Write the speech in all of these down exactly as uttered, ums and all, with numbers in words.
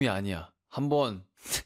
이 아니야. 한번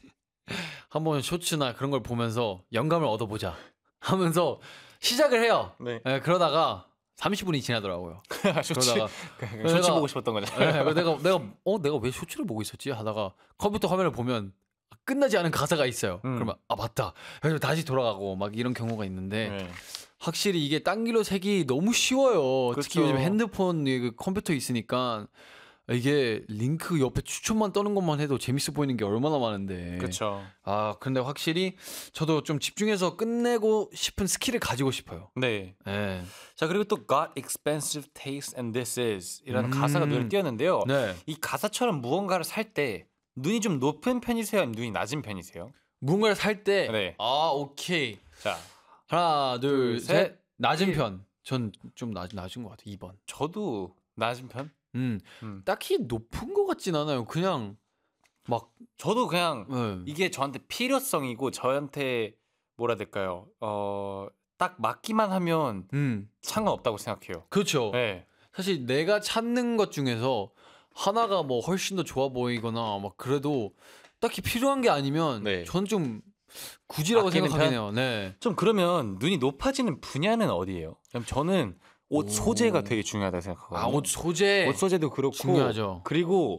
한번 쇼츠나 그런 걸 보면서 영감을 얻어보자 하면서 시작을 해요. 네. 네, 그러다가 삼십 분이 지나더라고요. 쇼츠 그러다가 쇼츠 내가- 보고 싶었던 거죠. 네, 내가 내가 어 내가 왜 쇼츠를 보고 있었지 하다가 컴퓨터 화면을 보면 끝나지 않은 가사가 있어요. 음. 그러면 아 맞다. 그래서 다시 돌아가고 막 이런 경우가 있는데 네. 확실히 이게 딴 길로 새기 너무 쉬워요. 특히 그렇죠. 요즘 핸드폰 그 컴퓨터 있으니까 이게 링크 옆에 추천만 떠는 것만 해도 재밌어 보이는 게 얼마나 많은데. 그렇죠. 아 근데 확실히 저도 좀 집중해서 끝내고 싶은 스킬을 가지고 싶어요. 네. 네. 자 그리고 또 Got expensive taste and this is 이라는 음. 가사가 눈에 띄었는데요. 네. 이 가사처럼 무언가를 살 때 눈이 좀 높은 편이세요? 아니면 눈이 낮은 편이세요? 무언가를 살 때. 네. 아 오케이. 자 하나 둘 둘, 셋. 셋. 낮은 일. 편. 전 좀 낮은 낮은 것 같아요. 이 번. 저도 낮은 편? 음. 음. 딱히 높은 것 같진 않아요. 그냥 막 저도 그냥 네. 이게 저한테 필요성이고 저한테 뭐라 해야 될까요? 어, 딱 맞기만 하면 음. 상관없다고 생각해요. 그렇죠. 네. 사실 내가 찾는 것 중에서 하나가 뭐 훨씬 더 좋아 보이거나 막 그래도 딱히 필요한 게 아니면 네. 저는 좀 굳이라고 아끼는 생각하긴 편? 해요. 네. 좀 그러면 눈이 높아지는 분야는 어디예요? 그럼 저는 옷 오. 소재가 되게 중요하다 생각하거든요. 아, 옷 소재. 옷 소재도 그렇고 중요하죠. 그리고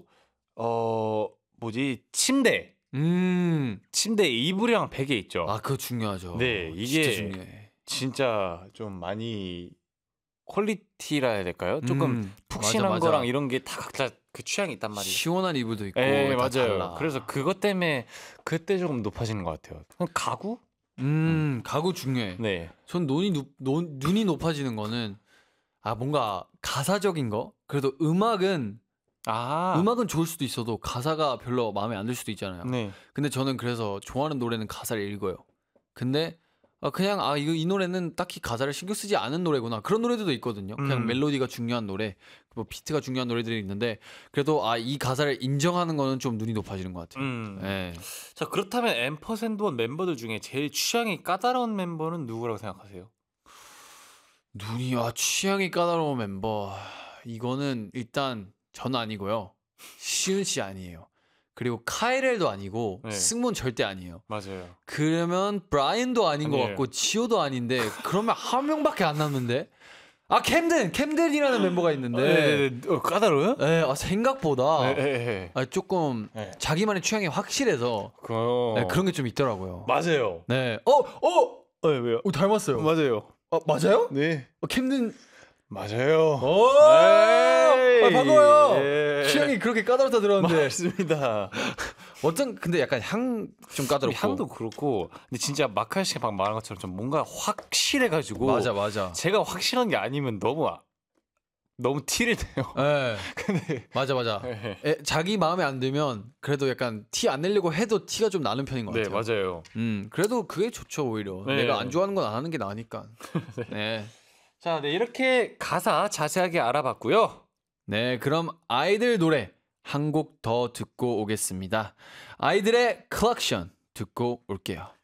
어 뭐지 침대 음. 침대 이불이랑 베개 있죠. 아, 그거 중요하죠. 네, 진짜 이게 중요해. 진짜 좀 많이 퀄리티라 해야 될까요? 조금 음, 푹신한 맞아, 맞아. 거랑 이런 게 다 각자 그 취향이 있단 말이에요. 시원한 이불도 있고 네, 다 맞아요. 달라. 그래서 그것 때문에 그때 조금 높아지는 것 같아요. 그럼 가구? 음, 가구 중요해. 네. 전 눈이 높, 눈, 눈이 높아지는 거는 아, 뭔가 가사적인 거? 그래도 음악은 아, 음악은 좋을 수도 있어도 가사가 별로 마음에 안 들 수도 있잖아요. 네. 근데 저는 그래서 좋아하는 노래는 가사를 읽어요. 근데 아, 그냥 아 이거 이 노래는 딱히 가사를 신경 쓰지 않은 노래구나. 그런 노래들도 있거든요. 그냥 음. 멜로디가 중요한 노래, 뭐 비트가 중요한 노래들이 있는데 그래도 아 이 가사를 인정하는 거는 좀 눈이 높아지는 것 같아요. 음. 네. 자 그렇다면 앰퍼샌드원 멤버들 중에 제일 취향이 까다로운 멤버는 누구라고 생각하세요? 눈이 아 취향이 까다로운 멤버 이거는 일단 전 아니고요. 시은 씨 아니에요. 그리고 카이렐도 아니고 네. 승문 절대 아니에요. 맞아요. 그러면 브라이언도 아닌 것 아니에요. 같고 지호도 아닌데 그러면 한 명밖에 안 남는데 아 캠든 캠든이라는 멤버가 있는데 네, 네, 어, 까다로워요? 네, 아, 생각보다 네, 네, 네. 아, 조금 네. 자기만의 취향이 확실해서 어. 네, 그런 게 좀 있더라고요. 맞아요. 네, 어, 어, 네, 왜요? 어 닮았어요. 맞아요. 아, 맞아요? 네. 어, 캠든 맞아요. 오, 에이. 아, 반가워요. 예. 취향이 그렇게 까다롭다 들었는데 맞습니다. 어떤 근데 약간 향 좀 까다롭고 향도 그렇고 근데 진짜 마카이 씨가 막 말한 것처럼 좀 뭔가 확실해가지고 맞아 맞아. 제가 확실한 게 아니면 너무 아- 너무 티를 내요. 네, 근데 맞아 맞아. 네, 에, 자기 마음에 안 들면 그래도 약간 티 안 내려고 해도 티가 좀 나는 편인 것 네 같아요. 맞아요. 음, 그래도 그게 좋죠 오히려. 네. 내가 안 좋아하는 건 안 하는 게 나으니까. 네. 자, 네 이렇게 가사 자세하게 알아봤고요. 네, 그럼 아이들 노래 한 곡 더 듣고 오겠습니다. 아이들의 컬렉션 듣고 올게요.